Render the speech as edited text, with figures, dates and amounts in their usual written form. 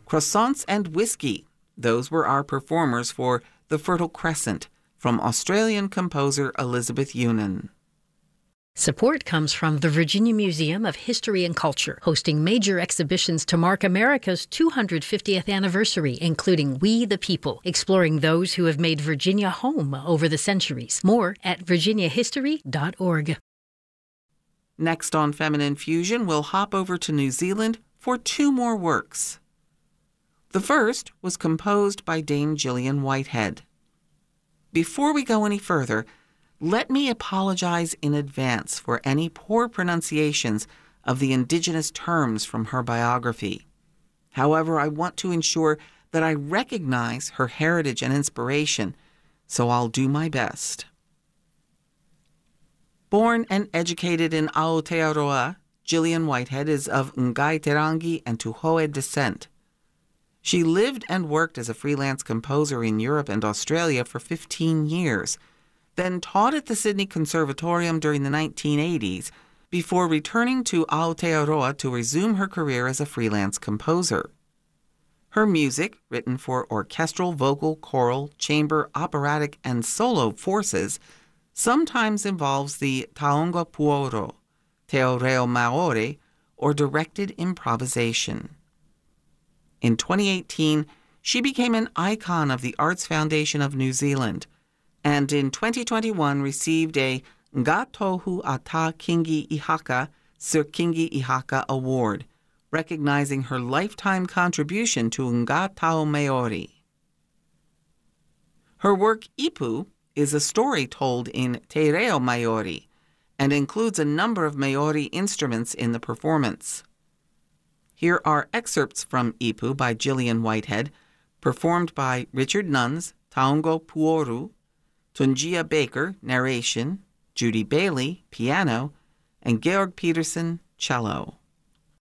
Croissants and Whiskey. Those were our performers for The Fertile Crescent from Australian composer Elizabeth Union. Support comes from the Virginia Museum of History and Culture, hosting major exhibitions to mark America's 250th anniversary, including We the People, exploring those who have made Virginia home over the centuries. More at virginiahistory.org. Next on Feminine Fusion, we'll hop over to New Zealand for two more works. The first was composed by Dame Gillian Whitehead. Before we go any further, let me apologize in advance for any poor pronunciations of the indigenous terms from her biography. However, I want to ensure that I recognize her heritage and inspiration, so I'll do my best. Born and educated in Aotearoa, Gillian Whitehead is of Ngai Terangi and Tuhoe descent. She lived and worked as a freelance composer in Europe and Australia for 15 years, then taught at the Sydney Conservatorium during the 1980s before returning to Aotearoa to resume her career as a freelance composer. Her music, written for orchestral, vocal, choral, chamber, operatic, and solo forces, sometimes involves the taonga puoro, te reo maori, or directed improvisation. In 2018, she became an icon of the Arts Foundation of New Zealand, and in 2021 received a Ngā Tohu Ata Kingi Ihaka Sir Kingi Ihaka Award, recognizing her lifetime contribution to Ngā Tau Maori. Her work Ipu is a story told in Te Reo Maori and includes a number of Maori instruments in the performance. Here are excerpts from Ipu by Gillian Whitehead, performed by Richard Nuns, Taongo Puoru, Tunjia Baker, narration, Judy Bailey, piano, and Georg Peterson, cello.